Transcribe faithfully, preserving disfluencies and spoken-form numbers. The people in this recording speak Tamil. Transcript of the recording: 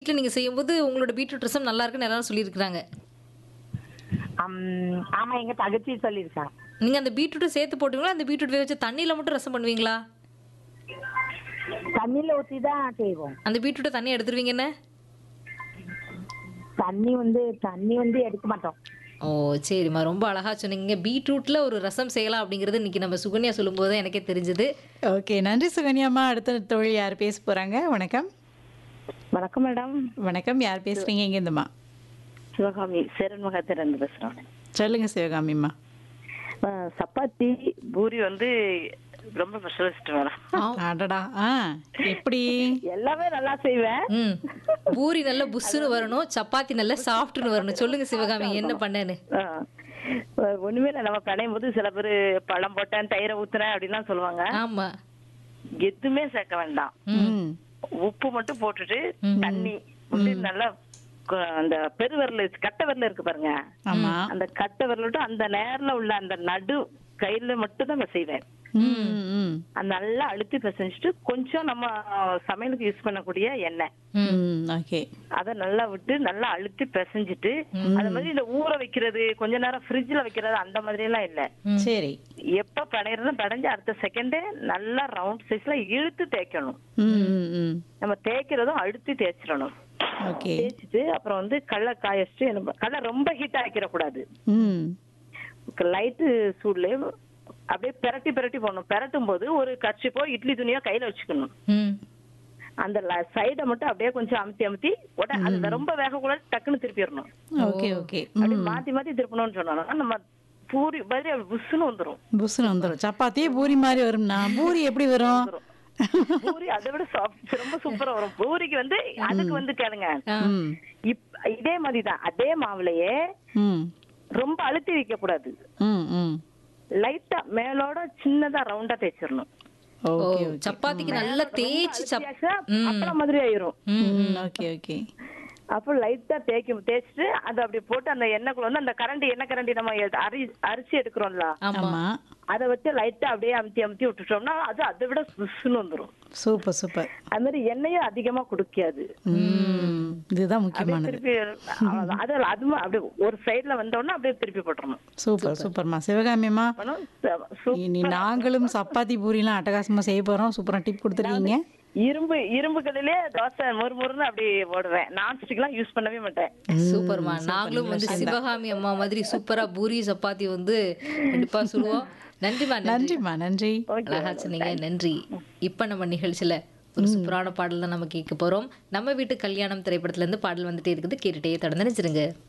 வீட்ல நீங்க செய்யும்போது உங்களோட பீட்ரூட் ரசம் நல்லா இருக்குன்னு எல்லாரும் சொல்லியிருக்கிறாங்க. அம், ஆமா எங்க தகச்சி சொல்லியிருக்காங்க. நீங்க அந்த பீட்ரூட்ட சேர்த்து போட்டுவீங்களா? அந்த பீட்ரூட் வேக வச்ச தண்ணியில மட்டும் ரசம் பண்ணுவீங்களா? தண்ணியில ஊத்தி தான் செய்வோம். அந்த பீட்ரூட்ட தனியா எடுத்துருவீங்க என்ன? தண்ணி வந்து தண்ணி வந்து எடுக்க மாட்டோம். ஓ! சரிம்மா. ரொம்ப அழகா சொன்னீங்க. பீட்ரூட்ல ஒரு ரசம் செய்யலாம் அப்படிங்கிறது இன்னைக்கு நம்ம சுகன்யா சொல்லும்போது தான் எனக்கே தெரிஞ்சது. ஓகே. நன்றி சுகன்யாம்மா. அடுத்த தோழி யார் பேச போறாங்க? வணக்கம். வணக்கம் மேடம். வணக்கம். யார் பேசுறீங்க? எங்கேருந்துமா? சிவகாமி சேரன்மகத்திலிருந்து பேசுறோம். சொல்லுங்க சிவகாமிம்மா. அஹ், சப்பாத்தி பூரி வந்து ரொம்ப ஸ்பெஷலிஸ்ட் மேடம். அடடா. ஆ எப்படி? எல்லாமே நல்லா செய்வேன். ம். பூரி நல்ல புஸ்ஸுன்னு வரணும். சப்பாத்தி நல்ல சாஃப்ட்னு வரணும். சொல்லுங்க சிவகாமி என்ன பண்ணேன்னு. அஹ், ஒண்ணுமே இல்லை, நம்ம பிணையும் போது சில பேர் பழம் போட்டேன் தயிரை ஊத்துறேன் அப்படின்லாம் சொல்லுவாங்க. ஆமா. எதுவுமே சேர்க்க வேண்டாம். ம். உப்பு மட்டும் போட்டுட்டு தண்ணி வந்து நல்லா க- அந்த பெருவிரல் கட்டை விரல் இருக்கு பாருங்க, ஆமா. அந்த கட்டை விரல் விட்டு அந்த நேர்ல உள்ள அந்த நடு கையில மட்டும் தான் நான் செய்வேன். ம், ம். அது நல்லா அழுத்தி பிசைஞ்சிட்டு கொஞ்சம் நம்ம சமையலுக்கு யூஸ் பண்ணக்கூடிய எண்ணெய் ம். ஓகே. அத நல்லா விட்டு நல்லா அழுத்தி பிசைஞ்சிட்டு, அது மாதிரி இந்த ஊற வைக்கிறது கொஞ்ச நேரம் ஃப்ரிட்ஜ்ல வைக்கிறது அந்த மாதிரி எல்லாம் இல்ல. சரி. எப்ப படையிறது படைஞ்சு அடுத்த செகண்டே நல்லா ரவுண்ட் சைஸ்ல இழுத்து தேய்க்கணும். ம், ம், ம். நம்ம தேய்க்கிறதும் அழுத்தி தேய்ச்சிடணும். ஓகே. தேய்ச்சிட்டு அப்புறம் வந்து கடலை காய வச்சுட்டு என்ன ப- கடலை ரொம்ப ஹீட் ஆக்கிடக்கூடாது. ம். லைட்டு சூடுல அப்படியே பிரட்டி பிரட்டி போடணும். பிரட்டும் போது ஒரு கர்ச்சிப்போ இட்லி துணியோ கையில வச்சுக்கணும். ம். அந்த சைடை மட்டும் அப்படியே கொஞ்சம் அமுத்தி அமுத்தி உடனே அது ரொம்ப வேகக்கூடாது, டக்குன்னு திருப்பிடணும். Okay, okay. அப்படி மாத்தி மாத்தி திருப்பணும்னு சொன்னோம்னா நம்ம பூரி பதில் அப்படி புஷ்ஷுன்னு வந்துரும். புஸ்ஸுன்னு வந்துடும். சப்பாத்தியே பூரி மாதிரி வரும்னா பூரி எப்படி வரும்? பூரி அதை விட சாஃப்ட் ரொம்ப சூப்பரா வரும். பூரிக்கு வந்து அதுக்கு வந்து கேளுங்க, ம். இப் இதே மாதிரிதான் அதே மாவுலயே ம். ரொம்ப அழுத்தி வைக்க கூடாது. ம், ம். லைட்டா மேலோட சின்னதா ரவுண்டா தேய்ச்சிடணும். ஓ, ஓகே, ஓகே. சப்பாத்திக்கு நல்லா தேய்ச்சி சப் தேய்ச்சா அப்பளம் மாதிரி ஆயிரும். ம். Okay, okay. அப்போ லைட்டா தேய்க்கும் தேய்ச்சிட்டு அதை அப்படி போட்டு அந்த எண்ணெய்க்குள்ள வந்து அந்த கரண்டி எண்ணெய் கரண்டி நம்ம எ- அரி அரிசி எடுக்கிறோம்ல ஆமா. ஆமா. அதை வச்சு லைட்டா அப்படியே அமுத்தி அமுத்தி விட்டுட்டோம்னா அது அதை விட புஷ்ஷுன்னு வந்துரும். Super, super. அது மாதிரி எண்ணெயும் அதிகமா குடிக்காது. ம். இதுதான் அப்படியே முக்கியமானது. திருப்பி அவ்வளவுதான். அது அதுவும் அப்படியே ஒரு சைடுல வந்தோடனே அப்படியே திருப்பி போட்டுறணும். சூப்பர், சூப்பர்மா. சிவகாமியம்மா, ஆனா, ச- சூப்பரா இனி நாங்களும் சப்பாத்தி பூரிலாம் அட்டகாசமா செய்ய போறோம். சூப்பரா டிப் கொடுத்துருக்கீங்க. இரும்பு இரும்புகளிலே தோசை மொறு மொறுன்னு அப்படி போடுவேன். நான்ஸ்டிக் எல்லாம் யூஸ் பண்ணவே மாட்டேன். சூப்பர்மா. நாங்களும் வந்து சிவகாமி அம்மா மாதிரி சூப்பரா பூரி சப்பாத்தி வந்து கண்டிப்பா சொல்லுவோம். நன்றிமா. நன்றி. நன்றிம்மா. நன்றி. அழகா சொன்னீங்க. நன்றி. இப்ப நம்ம நிகழ்ச்சியில ஒரு சூப்பரான பாடல் தான் நம்ம கேட்க போறோம். நம்ம வீட்டு கல்யாணம் திரைப்படத்துல இருந்து பாடல் வந்துட்டே இருக்குது. கேட்டுட்டே தொடர்ந்து நினைச்சிருங்க.